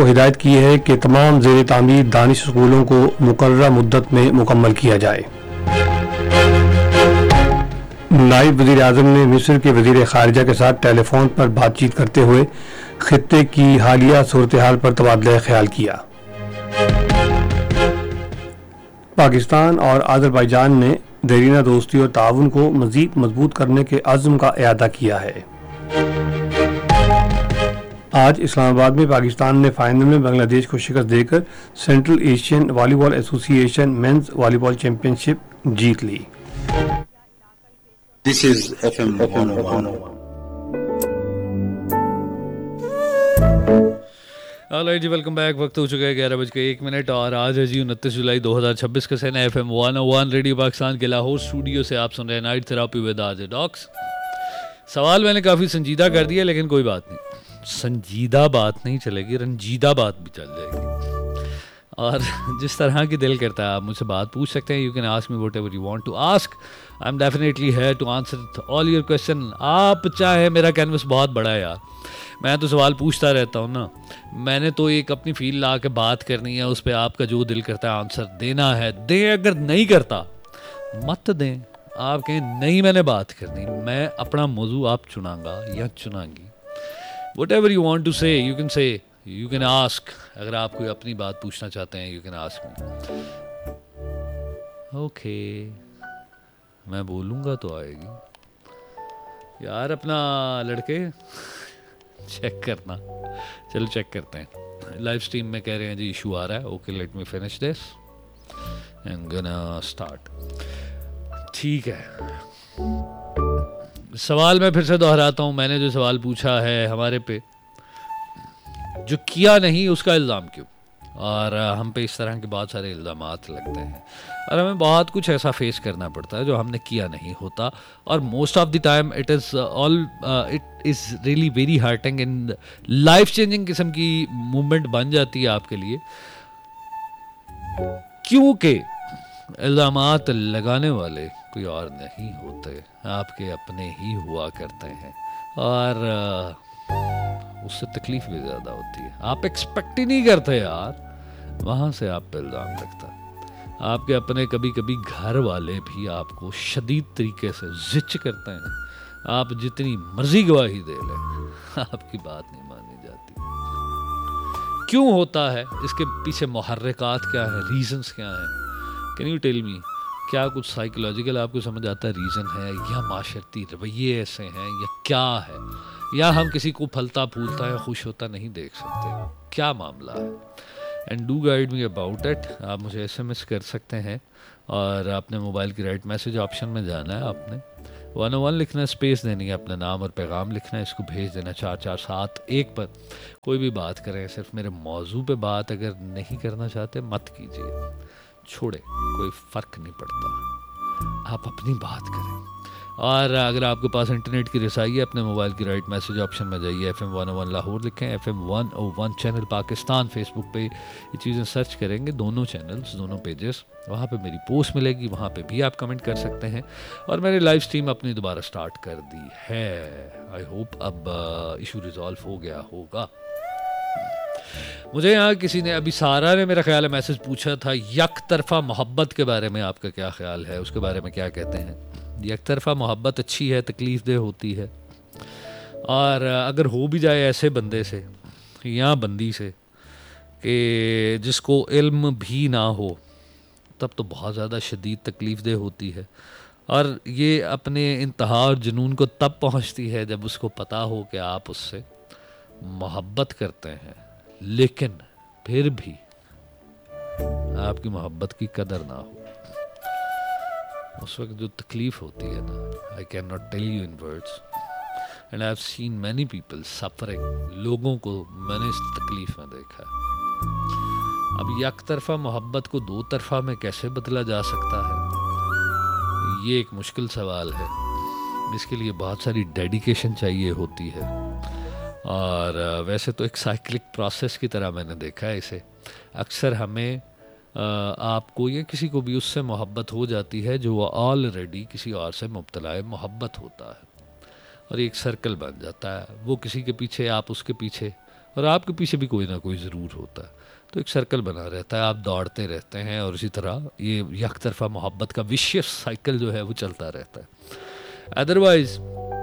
को हिदायत की है कि तमाम ज़ेर तामीर दानिश स्कूलों को मुकर्ररा मुद्दत में मुकम्मल किया जाए। नायब वज़ीर आज़म ने मिस्र के वज़ीर ख़ारिजा के साथ टेलीफोन पर बातचीत करते हुए खित्ते की हालिया सूरत हाल पर तबादला ख्याल किया। पाकिस्तान और अज़रबैजान ने देरीना दोस्ती और ताउन को मज़ीद मजबूत करने के अज़्म का इआदा किया है। आज इस्लामाबाद में पाकिस्तान ने फाइनल में बांग्लादेश को शिकस्त देकर central Asian volleyball association mains volleyball championship Jeet Lee. This is FM 101. Alright ji, welcome back. वक्त हो चुका है 11:01 और आज है जी 29 जुलाई 2026 का सैन FM 101 रेडियो पाकिस्तान के लाहौर स्टूडियो से आप सुन रहे हैं night therapy with RJ docs. सवाल मैंने काफ़ी संजीदा कर दिया, लेकिन कोई बात नहीं, संजीदा बात नहीं चलेगी, रंजीदा बात भी चल जाएगी। और जिस तरह की दिल करता है आप मुझसे बात पूछ सकते हैं। You can ask me what ever you want to ask. I am definitely है to answer all your question. आप चाहे, मेरा कैनवस बहुत बड़ा है यार, मैं तो सवाल पूछता रहता हूँ ना। मैंने तो एक अपनी फील ला के बात करनी है, उस पर आपका जो दिल करता है आंसर देना है, दें। अगर नहीं करता मत दें। आप कहें नहीं मैंने बात करनी, मैं अपना मौजू आप चुनांगा या चुनांगी। What ever you want to से you can say, you can ask. अगर आप कोई अपनी बात पूछना चाहते हैं you can ask me. Okay, मैं बोलूँगा तो आएगी यार। अपना लड़के चेक करना, चलो चेक करते हैं। लाइव स्ट्रीम में कह रहे हैं जी इशू आ रहा है। Okay, let me finish this and gonna start. ठीक है, सवाल मैं फिर से दोहराता हूँ। मैंने जो सवाल पूछा है, हमारे पे जो किया नहीं उसका इल्ज़ाम क्यों? और हम पे इस तरह के बहुत सारे इल्ज़ामात लगते हैं और हमें बहुत कुछ ऐसा फेस करना पड़ता है जो हमने किया नहीं होता। और most of the time it is really very hurting and life changing किस्म की मूवमेंट बन जाती है आपके लिए, क्योंकि इल्ज़ामात लगाने वाले कोई और नहीं होते, आपके अपने ही हुआ करते हैं। और उससे तकलीफ भी ज़्यादा होती है। आप एक्सपेक्ट ही नहीं करते यार, वहाँ से आप पे इल्ज़ाम लगता है। आपके अपने कभी कभी घर वाले भी आपको शदीद तरीके से जिच करते हैं। आप जितनी मर्जी गवाही दे लें, आपकी बात नहीं मानी जाती। क्यों होता है? इसके पीछे मुहर्रिकात क्या है, रीजंस क्या हैं? Can you tell me? क्या कुछ साइकोलॉजिकल आपको समझ आता है रीज़न है, या माशरती रवैये ऐसे हैं, या क्या है? या हम किसी को फलता फूलता या खुश होता नहीं देख सकते? क्या मामला है? And do guide me about it. आप मुझे SMS कर सकते हैं और अपने मोबाइल की राइट मैसेज ऑप्शन में जाना है, आपने 101 लिखना है, स्पेस देनी है, अपना नाम और पैगाम लिखना है, इसको भेज देना 4471 पर। कोई भी बात करें, सिर्फ मेरे मौजू पे बात अगर नहीं करना चाहते मत कीजिए, छोड़े, कोई फ़र्क नहीं पड़ता, आप अपनी बात करें। और अगर आपके पास इंटरनेट की रसाई है, अपने मोबाइल की राइट मैसेज ऑप्शन में जाइए, FM 101 लाहौर लिखें, FM 101 चैनल पाकिस्तान, फेसबुक पे ये चीज़ें सर्च करेंगे, दोनों चैनल्स, दोनों पेजेस, वहाँ पे मेरी पोस्ट मिलेगी, वहाँ पे भी आप कमेंट कर सकते हैं। और मैंने लाइव स्ट्रीम अपनी दोबारा स्टार्ट कर दी है। आई होप अब इशू रिजॉल्व हो गया होगा। मुझे यहाँ किसी ने, अभी सारा ने मेरा ख्याल है मैसेज पूछा था, यक तरफा मोहब्बत के बारे में आपका क्या ख्याल है, उसके बारे में क्या कहते हैं? यक तरफा मोहब्बत अच्छी है, तकलीफ़ दह होती है, और अगर हो भी जाए ऐसे बंदे से या बंदी से कि जिसको इल्म भी ना हो, तब तो बहुत ज़्यादा शदीद तकलीफ़ दह होती है। और ये अपने इंतहा और जुनून को तब पहुँचती है जब उसको पता हो कि आप उससे मोहब्बत करते हैं, लेकिन फिर भी आपकी मोहब्बत की कदर ना हो। उस वक्त जो तकलीफ़ होती है ना, I can not tell you in words, and I have seen many people suffering. लोगों को मैंने इस तकलीफ़ में देखा है। अब एक तरफा मोहब्बत को दो तरफा में कैसे बदला जा सकता है, ये एक मुश्किल सवाल है। इसके लिए बहुत सारी डेडिकेशन चाहिए होती है, और वैसे तो एक साइक्लिक प्रोसेस की तरह मैंने देखा है इसे। अक्सर हमें आपको या किसी को भी उससे मोहब्बत हो जाती है जो ऑलरेडी किसी और से मुब्तला मोहब्बत होता है, और एक सर्कल बन जाता है। वो किसी के पीछे, आप उसके पीछे, और आपके पीछे भी कोई ना कोई ज़रूर होता है। तो एक सर्कल बना रहता है, आप दौड़ते रहते हैं और इसी तरह ये एक तरफा मोहब्बत का विशियस साइकिल जो है वो चलता रहता है। अदरवाइज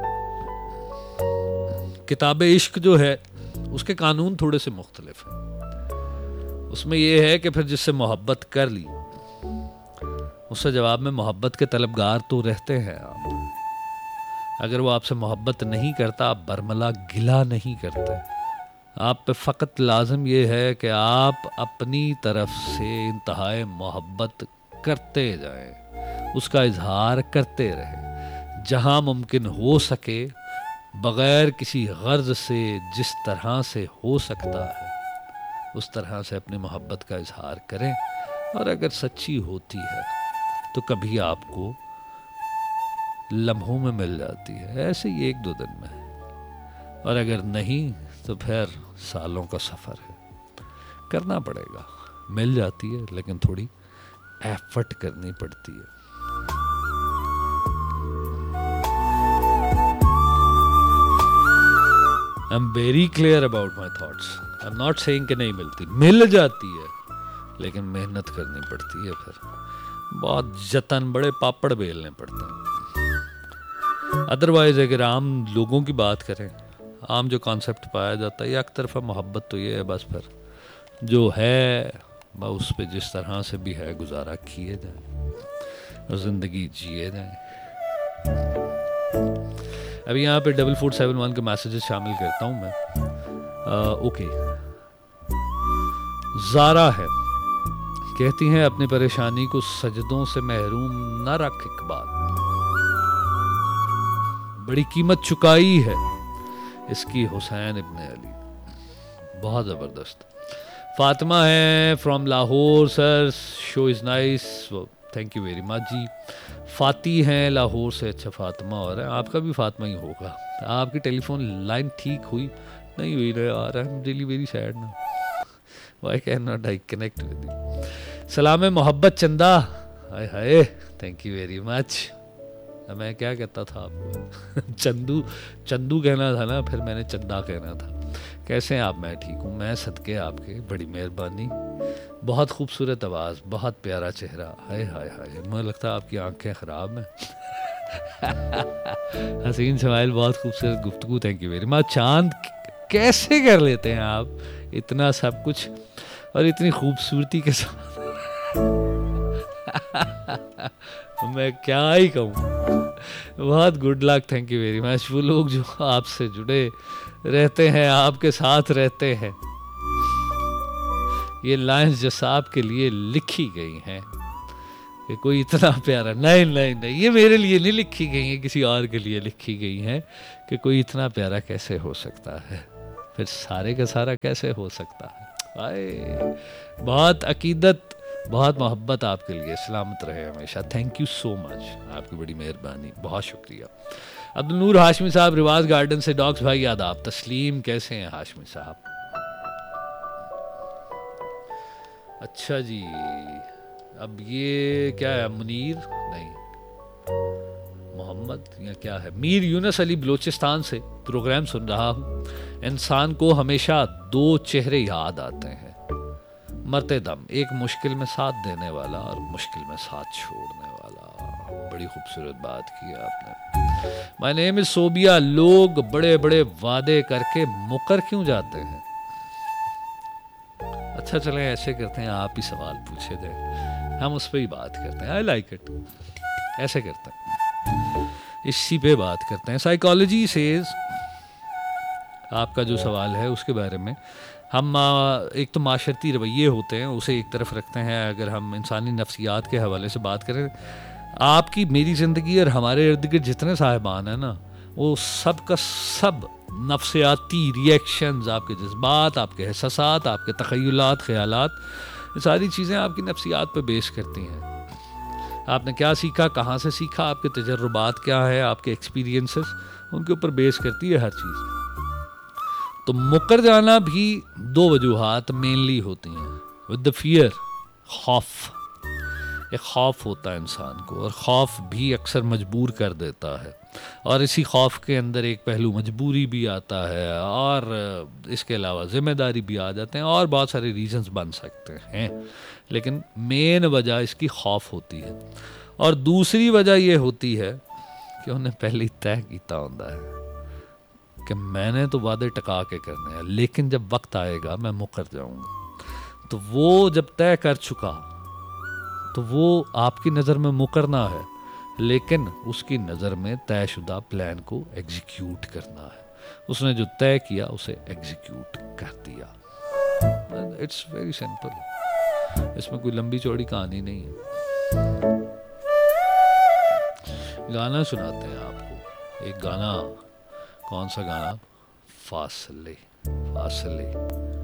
किताब इश्क जो है उसके कानून थोड़े से मुख्तलिफ हैं। उसमें यह है कि फिर जिससे मोहब्बत कर ली उससे जवाब में मोहब्बत के तलबगार तो रहते हैं आप। अगर वो आपसे मोहब्बत नहीं करता आप बरमला गिला नहीं करते। आप पे फ़कत लाजम ये है कि आप अपनी तरफ से इंतहाए मोहब्बत करते जाएं, उसका इजहार करते रहें, जहाँ मुमकिन हो सके बग़ैर किसी गर्ज से, जिस तरह से हो सकता है उस तरह से अपनी मोहब्बत का इजहार करें। और अगर सच्ची होती है तो कभी आपको लम्हों में मिल जाती है, ऐसे ही 1-2 दिन में, और अगर नहीं तो फिर सालों का सफ़र है, करना पड़ेगा। मिल जाती है लेकिन थोड़ी एफर्ट करनी पड़ती है। I am very clear about my thoughts. I am not saying कि नहीं मिलती, मिल जाती है लेकिन मेहनत करनी पड़ती है, फिर बहुत जतन, बड़े पापड़ बेलने पड़ते हैं। अदरवाइज अगर आम लोगों की बात करें, आम जो कॉन्सेप्ट पाया जाता है एक तरफा मोहब्बत तो ये है, बस फिर जो है बस उस पर जिस तरह से भी है गुजारा किए जाए और ज़िंदगी जिए जाए। अभी यहाँ पे 4471 के मैसेजेस शामिल करता हूँ मैं। ओके, ज़ारा है, कहती हैं अपनी परेशानी को सजदों से महरूम न रख इकबाल, बड़ी कीमत चुकाई है इसकी हुसैन इब्ने अली। बहुत ज़बरदस्त। फातिमा है from Lahore, sir show is nice, thank you very much जी। फाती हैं लाहौर से, अच्छा फातिमा और है, आपका भी फातिमा ही होगा। आपकी टेलीफोन लाइन ठीक हुई नहीं हुई ना यार, I am really very sad ना, why can not I connect with you. सलाम मोहब्बत चंदा, हाय हाय, थैंक यू वेरी मच। मैं क्या कहता था आपको चंदू, चंदू कहना था ना, फिर मैंने चंदा कहना था। कैसे हैं आप? मैं ठीक हूँ, मैं सदके आपके, बड़ी मेहरबानी। बहुत खूबसूरत आवाज़, बहुत प्यारा चेहरा, हाय हाय हाय, मुझे लगता है आपकी आंखें ख़राब हैं। हसीन स्माइल, बहुत खूबसूरत गुफ्तगू, थैंक यू वेरी मच। चांद कैसे कर लेते हैं आप इतना सब कुछ और इतनी खूबसूरती के साथ? मैं क्या ही कहूँ, बहुत good luck, thank you very much. वो लोग जो आपसे जुड़े रहते हैं, आपके साथ रहते हैं, ये लाइन्स जैसा आपके लिए लिखी गई हैं कि कोई इतना प्यारा, नहीं नहीं नहीं, ये मेरे लिए नहीं लिखी गई हैं, किसी और के लिए लिखी गई हैं कि कोई इतना प्यारा कैसे हो सकता है, फिर सारे का सारा कैसे हो सकता है। आए, बहुत अकीदत, बहुत मोहब्बत आपके लिए, सलामत रहे हमेशा, थैंक यू सो मच, आपकी बड़ी मेहरबानी, बहुत शुक्रिया। अब्दुल नूर हाशमी साहब रिवाज गार्डन से, डॉग्स भाई आदाब। तस्लीम, कैसे हैं हाशमी साहब? अच्छा जी, अब ये क्या है, मुनीर नहीं, मोहम्मद या क्या है, मीर यूनस अली बलोचिस्तान से प्रोग्राम सुन रहा हूँ। इंसान को हमेशा 2 चेहरे याद आते हैं, मरते दम, एक मुश्किल में साथ देने वाला और मुश्किल में साथ छोड़ने वाला। बड़ी खूबसूरत बात की आपने। My name is Sobia. लोग बड़े बड़े वादे करके मुकर क्यों जाते हैं? अच्छा चले ऐसे करते हैं, आप ही सवाल पूछे जाए, हम उस पर ही बात करते हैं। आई लाइक इट, ऐसे करते हैं, इसी पे बात करते हैं। साइकोलॉजी सेज, आपका जो सवाल है उसके बारे में हम एक तो माशरती रवैये होते हैं, उसे एक तरफ रखते हैं। अगर हम इंसानी नफ्सियात के हवाले से बात करें, आपकी मेरी ज़िंदगी और हमारे इर्द गिर्द जितने साहिबान हैं ना, वो सब का सब नफ्सियाती रिएक्शंस, आपके जज्बात, आपके एहसासात, आपके तख़य्युलात, ख़यालात, ये सारी चीज़ें आपकी नफ्सियात पे बेस करती हैं। आपने क्या सीखा, कहाँ से सीखा, आपके तजर्बात क्या है, आपके एक्सपीरियंसेस, उनके ऊपर बेस करती है हर चीज़। तो मुकर जाना भी 2 वजूहात मेनली होती हैं, विद द फियर, खौफ। एक खौफ होता है इंसान को, और खौफ भी अक्सर मजबूर कर देता है, और इसी खौफ के अंदर एक पहलू मजबूरी भी आता है, और इसके अलावा ज़िम्मेदारी भी आ जाते हैं, और बहुत सारे रीजंस बन सकते हैं, लेकिन मेन वजह इसकी खौफ होती है। और दूसरी वजह ये होती है कि उन्हें पहले ही तय किया होता है कि मैंने तो वादे टका के करने हैं, लेकिन जब वक्त आएगा मैं मुकर जाऊंगा। तो वो जब तय कर चुका तो वो आपकी नज़र में मुकरना है, लेकिन उसकी नज़र में तयशुदा प्लान को एग्जीक्यूट करना है। उसने जो तय किया उसे एग्जीक्यूट कर दिया। इट्स वेरी सिंपल, इसमें कोई लंबी चौड़ी कहानी नहीं है। गाना सुनाते हैं आपको, एक गाना। कौन सा गाना? फासले। फासले